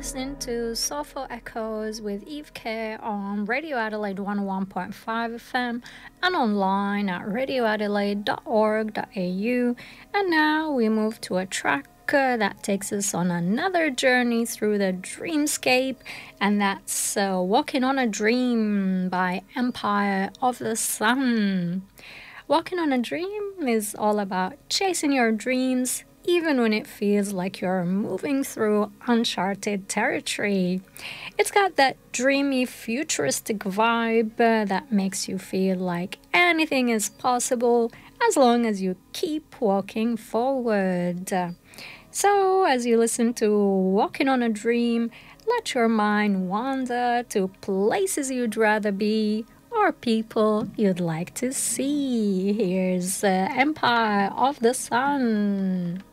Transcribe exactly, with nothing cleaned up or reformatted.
listening to Soulful Echoes with Eve K on Radio Adelaide one oh one point five F M and online at radio adelaide dot org dot a u. And now we move to a track uh, that takes us on another journey through the dreamscape, and that's uh, Walking on a Dream by Empire of the Sun. Walking on a Dream is all about chasing your dreams, even when it feels like you're moving through uncharted territory. It's got that dreamy, futuristic vibe uh, that makes you feel like anything is possible as long as you keep walking forward. So, as you listen to Walking on a Dream, let your mind wander to places you'd rather be or people you'd like to see. Here's uh, Empire of the Sun.